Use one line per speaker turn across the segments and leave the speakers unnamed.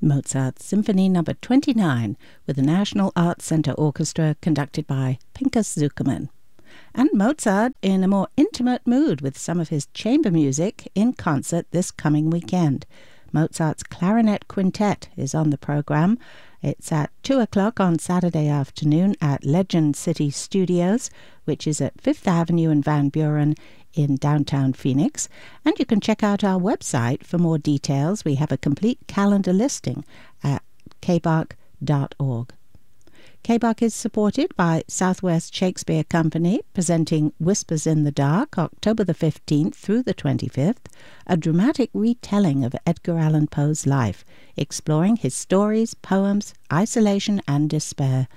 Mozart Symphony No. 29 with the National Arts Centre Orchestra conducted by Pinchas Zukerman. And Mozart in a more intimate mood with some of his chamber music in concert this coming weekend. Mozart's Clarinet Quintet is on the programme. It's at 2 o'clock on Saturday afternoon at Legend City Studios, which is at 5th Avenue and Van Buren in downtown Phoenix. And you can check out our website for more details. We have a complete calendar listing at kbach.org. KBach is supported by Southwest Shakespeare Company, presenting Whispers in the Dark, October the 15th through the 25th, a dramatic retelling of Edgar Allan Poe's life, exploring his stories, poems, isolation and despair.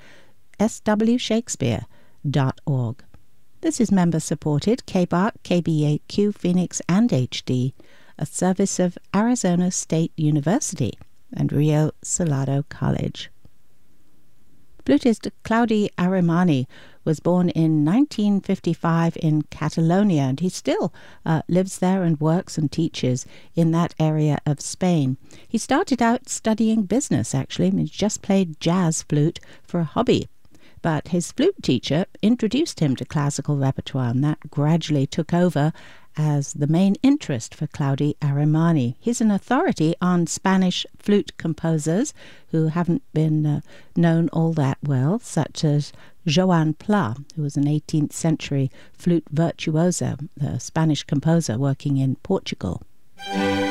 swshakespeare.org. This is member-supported KBach, KBAQ, Phoenix and HD, a service of Arizona State University and Rio Salado College. Flutist Claudi Arimany was born in 1955 in Catalonia, and he still lives there and works and teaches in that area of Spain. He started out studying business, actually. He just played jazz flute for a hobby. But his flute teacher introduced him to classical repertoire, and that gradually took over as the main interest for Claudi Arimany. He's an authority on Spanish flute composers who haven't been known all that well, such as Joan Pla, who was an 18th century flute virtuoso, a Spanish composer working in Portugal.